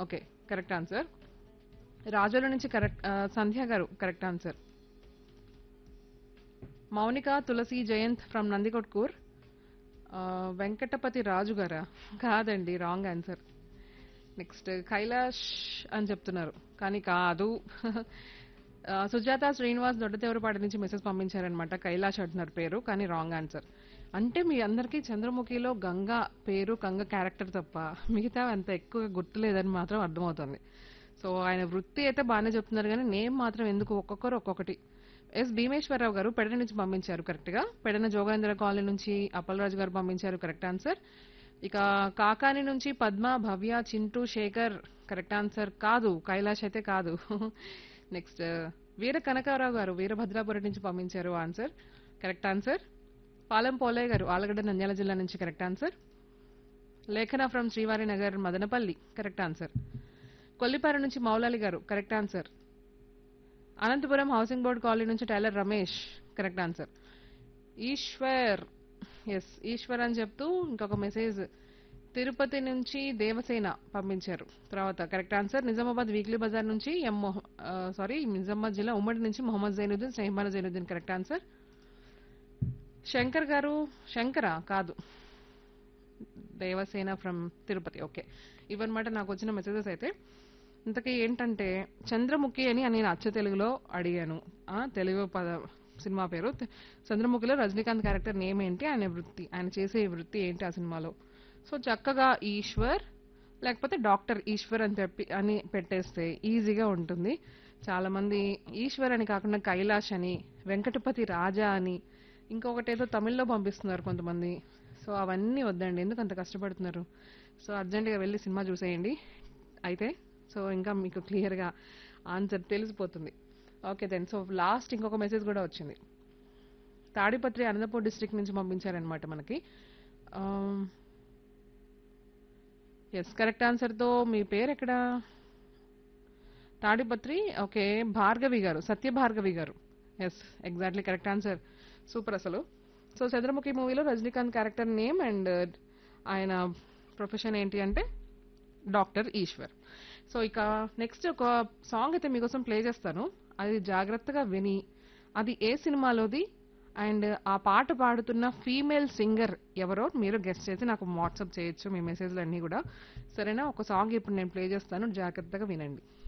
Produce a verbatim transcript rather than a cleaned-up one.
Okay. Correct answer. Razole నుంచి correct ఆహ్, సంధ్య గారు correct answer. Mounika, Tulasi, Jayant from Nandikotkur. ఆహ్, వెంకటపతి రాజు గారా? కాదండి. Wrong answer. నెక్స్ట్ కైలాష్ అని చెప్తున్నారు. కానీ కాదు. ఆహ్, సుజాత శ్రీనివాస్ దొడ్డతెవరపాటి నుంచి మెసేజ్ పంపించారనమాట. కైలాష్ అంటున్నారు పేరు. కానీ రాంగ్ ఆన్సర్. అంటే మీ అందరికీ చంద్రముఖిలో గంగ పేరు, గంగ క్యారెక్టర్ తప్ప మిగతావి అంత ఎక్కువగా గుర్తులేదని మాత్రం అర్థమవుతుంది. సో ఆయన వృత్తి అయితే బాగానే చెప్తున్నారు కానీ నేమ్ మాత్రం ఎందుకు ఒక్కొక్కరు ఒక్కొక్కటి. ఎస్ భీమేశ్వరరావు గారు పెడన నుంచి పంపించారు కరెక్ట్ గా. పెడన జోగేంద్ర కాలనీ నుంచి అప్పలరాజు గారు పంపించారు కరెక్ట్ ఆన్సర్. ఇక కాకాని నుంచి పద్మ, భవ్య, చింటూ, శేఖర్ కరెక్ట్ ఆన్సర్. కాదు, కైలాష్ అయితే కాదు. నెక్స్ట్ వీర కనకారావు గారు వీరభద్రాపురం నుంచి పంపించారు answer. Correct answer. Palem Polayya గారు ఆలగడ్డ నంద్యాల జిల్లా నుంచి కరెక్ట్ ఆన్సర్. లేఖన ఫ్రమ్ శ్రీవారి నగర్ మదనపల్లి కరెక్ట్ ఆన్సర్. కొల్లిపార నుంచి మౌలాలి గారు correct answer. Anantapuram housing board colony నుంచి tailor Ramesh correct answer. Eshwar, yes Eshwar అని చెప్తూ ఇంకొక మెసేజ్ తిరుపతి నుంచి దేవసేన పంపించారు. తర్వాత correct answer. Nizamabad weekly Bazar నుంచి ఎం మొహ- ఆ, సారీ నిజామాబాద్ జిల్లా ఉమ్మడి నుంచి మొహమ్మద్ జైనుద్దీన్, స్నేహమాన జైనుద్దీన్ కరెక్ట్ ఆన్సర్. శంకర్ గారు శంకరా? కాదు, దేవసేన ఫ్రమ్ తిరుపతి. ఓకే, ఇవన్నమాట నాకు వచ్చిన మెసేజెస్. అయితే ఇంతకీ ఏంటంటే చంద్రముఖి అని నేను అచ్చ తెలుగులో అడిగాను. ఆ తెలుగు పద సినిమా పేరు తె- చంద్రముఖిలో రజనీకాంత్ క్యారెక్టర్ నేమ్ ఏంటి, ఆయన వృత్తి, ఆయన చేసే వృత్తి ఏంటి ఆ సినిమాలో. సో చక్కగా ఈశ్వర్ లేకపోతే డాక్టర్ ఈశ్వర్ అని చెప్పి అని పెట్టేస్తే ఈజీగా ఉంటుంది. చాలా మంది ఈశ్వర్ అని కాకుండా కైలాష్ అని, వెంకటపతి రాజా అని, ఇంకొకటి ఏదో తమిళ్లో పంపిస్తున్నారు కొంతమంది. సో అవన్నీ వద్దండి, ఎందుకు అంత కష్టపడుతున్నారు. సో అర్జెంటుగా వెళ్ళి సినిమా చూసేయండి అయితే. సో ఇంకా మీకు క్లియర్గా ఆన్సర్ తెలిసిపోతుంది. Okay then. సో లాస్ట్ ఇంకొక మెసేజ్ కూడా వచ్చింది. తాడిపత్రి అనంతపూర్ డిస్ట్రిక్ట్ నుంచి పంపించారనమాట మనకి. ఎస్ కరెక్ట్ ఆన్సర్తో మీ పేరు ఎక్కడ? తాడిపత్రి. ఓకే, భార్గవి గారు, సత్య భార్గవి గారు. Yes exactly correct answer. Super అసలు. సో చంద్రముఖి మూవీలో రజనీకాంత్ క్యారెక్టర్ నేమ్ అండ్ ఆయన ప్రొఫెషన్ ఏంటి అంటే డాక్టర్ ఈశ్వర్. సో ఇక నెక్స్ట్ ఒక సాంగ్ అయితే మీకోసం ప్లే చేస్తాను. అది జాగ్రత్తగా విని అది ఏ సినిమాలోది అండ్ ఆ పాట పాడుతున్న ఫీమేల్ సింగర్ ఎవరో మీరు గెస్ట్ చేసి నాకు వాట్సాప్ చేయొచ్చు మీ మెసేజ్లు అన్నీ కూడా. సరేనా? ఒక సాంగ్ ఇప్పుడు నేను ప్లే చేస్తాను, జాగ్రత్తగా వినండి.